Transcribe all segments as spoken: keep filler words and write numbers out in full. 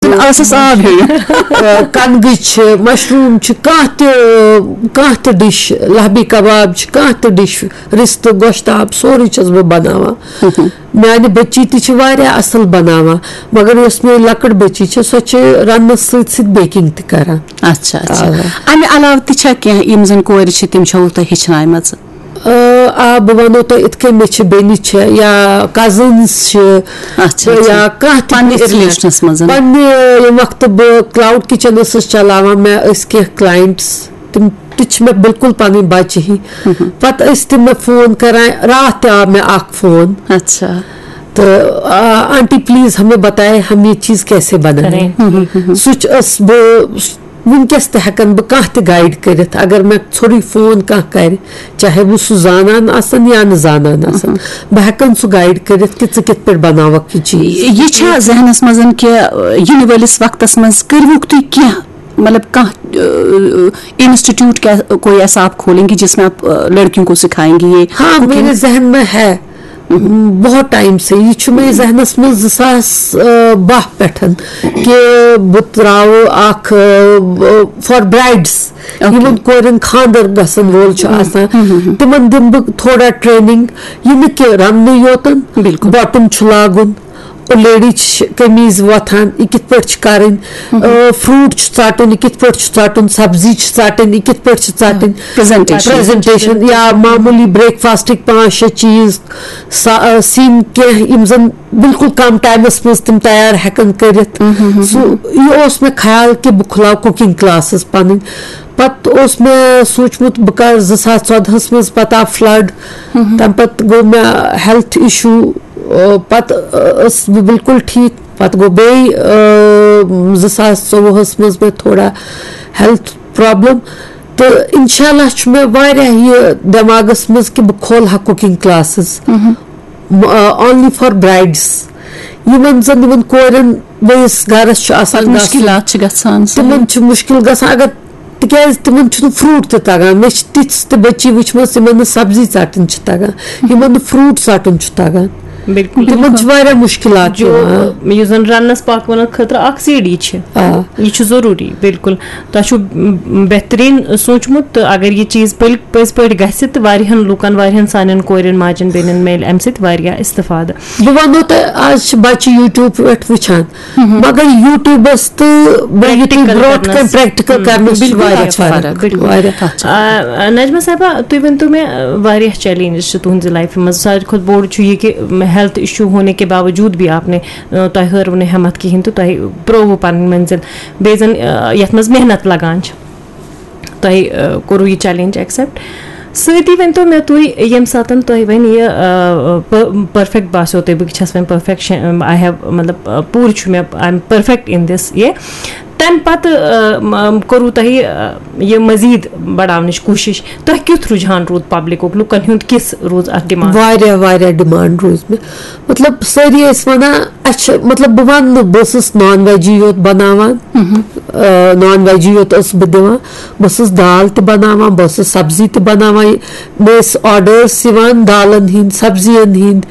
कनगच mushroom कह dish लहबी कबाब कह dish रिस्त गोश्ताब सोरे बह बनावान माने बच्ची ती असल बनावान मगर मे लकड़ बच्ची सो रन सत बेकिंग तरान। अच्छा अमे अलाव तम जन कोर तम हेचन आ बह वनो तो इत मे बेन या कजन्स या पन्ने वक्त बह क्लाउड किचन चलावान मे कह क्लाइंट्स तम मे बिल्कुल पन बच्चे ही पे तम मे फोन करान रात आ मे फोन। अच्छा तो आंटी प्लीज हमें बताए हम ये चीज कैसे बनाएं सह वनकस तहन बह कह गाइड कर अगर मैं थोड़ी फोन कह कर चाहे वो सह जानान आसन या न जानान आसन बह हेकन सह गाइड कर कि च कित पे बनावक यह चीज यह जहनस मज इन वलिस वक्तस मज करवुक तुम क्या मतलब कह इंस्टीट्यूट क्या कोई ऐसा आप खोलेंगी जिसमें आप लड़कियों को सिखाएंगी ये? हाँ मेरे जहन में है बहुत टाइम से यह मे जहनस में ज़ास बाह पे कि बह त्राव अख फॉर ब्राइड्स इन कोरन खानदर गसन वोल तिमन दिम बह थोड़ा ट्रेनिंग यह कि रन योतन बॉटम लागुन लेडी कमीज वथान यह कित पे करें फ्रूट चाटन यह कित पे चाटन सब्जी चाटन यह कित पे चाटन प्रेजेंटेशन या मामूली ब्रेकफास्ट पांच शे चीज सीन कह जन बिल्कुल कम टाइमस मज तम तैयार हेकन कर यह मे ख्याल कि बह खुलाव कुकिंग क्लासेस पन पे मे सोचमुत बह कर ज़ास चौदहस मज पता फ्लड तम पे गो मे हेल्थ इशू पत बह बिल्कुल ठीक पत गो बे ज़ास चौवहस मज मे थोड़ा हेल्थ प्रॉब्लम तो इंशाल्लाह मे वारियाह यह दिमागस मज कि बह खोल हा cooking classes only for brides Yemen जन यमन कोरन बेस गरस मुश्किलात गसान तिमन मुश्किल गसान अगर तिकाज तिमन फ्रूट त तगान मे तिथ त बच्ची वुचम तिमन सब्जी चाटन तगान यमन फ्रूट चाटन तगान बिल्कुल तिमन मुश्किलात जो जन रनस पकवन खतर अख सीढ़ी यह जरूरी बिल्कुल तुह बेहतरीन सोचमुत अगर यह चीज पज पे गहन लूकन वारियन सान कोरन माजन बेन मिल अम सत्या इस्तेफाद बह वनो तो आज बच्चे यूट्यूब पे वुचान मगर यूट्यूबस तो प्रैक्टिकल नजमा साहबा तुम वन तो मे वारियाह चैलेंजेस तुहद लाइफ मज सारे खुद बोड़ यह कि हेल्थ इशू होने के बावजूद भी आपने तुह हरव न हिम्मत कहें तो तुह प्रोव पन मंजिल बे जन यथ मज मेहनत लगान तुह कोरू यह चैलेंज एक्सेप्ट सती वन तो मे तुम यम सात तुह वन यह परफेक्ट बासो तुम बस वन परफेक्ट आई हैव मतलब पूर मे I am perfect in this ये तम पत करू तुह यह मजीद बढ़ावन कोशिश तुह क्युथ रुझान रूद पब्लिक लुकन हुंद किस रोज अत डिमांड वारिया वारिया डिमांड रोज में मतलब सारी वन मतलब बह वन बस नॉन वेजी योत बनावान नॉन वेजी योत बह दिवान बस दाल त बनावान बस सब्जी त बनावान मे ऑर्डर्स यवान दालन हिंद सब्जियन हिंद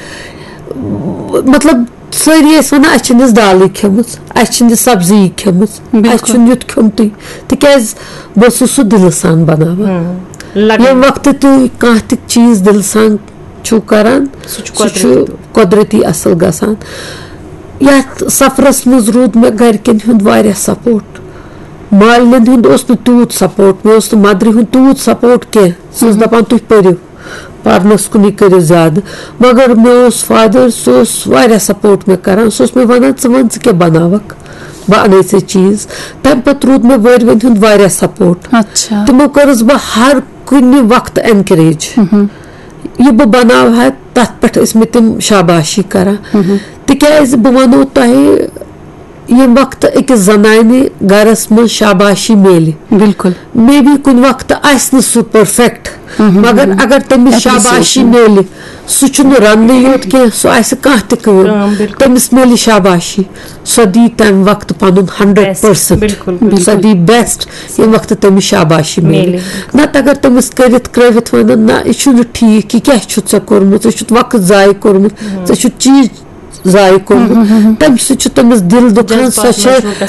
मतलब सारी वन अस दाल खेम सब्जी खेम युत खोम तुम तिकाज बस सह दिल सान बनावान ये वक्त तुम कह चीज दिल सान छू करान कुदरती असल गसान यथ सफरस मज रूद मे गरकन हुंद वारियाह सपोर्ट मालिन हुंद ओस न तूत सपोर्ट मे ओस न मदर हुंद तूत सपोर्ट कह सह दपान तुम पढ़ो पढ़नस कुन करो ज्यादा मगर मे फादर सह सपोर्ट मे करान सह मे वन च वन क्या बनावक बह अन से चीज तम पे रूद मे वर वन हुंद वारियाह सपोर्ट तमो करस बह हर कुन वक्त एनकरेज यह बह बनाव हा तथ पे मे तम शाबाशी करान तिकाज बह वनो तुह ये वक्त अकिस जनाने गरस में शाबाशी मिले बिल्कुल मे भी कुन वक्त आस सह परफेक्ट मगर अगर तमिस शाबाशी मिले सह रन योत कह सह कह तमिस मिले शाबाशी सह दी तम वक्त पन हंड्रेड परसेंट सह दी बेस्ट ये वक्त तमिस शाबाशी मिले नत अगर तमिस कर क्रवित वन ना यह ठीक यह क्या कोर्मुत वक्त जाय कोर्मुत चीज जाय कोर्मुत तम सह तमिस दिल दुखान जज्बात सो